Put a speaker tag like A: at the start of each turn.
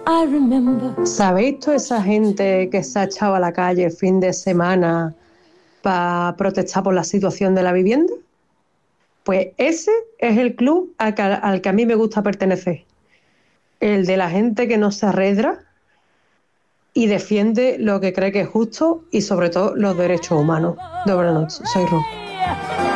A: ¿Sabéis toda esa gente que se ha echado a la calle el fin de semana para protestar por la situación de la vivienda? Pues ese es el club al que a mí me gusta pertenecer. El de la gente que no se arredra y defiende lo que cree que es justo y sobre todo los derechos humanos. De buenas noches, soy Ro.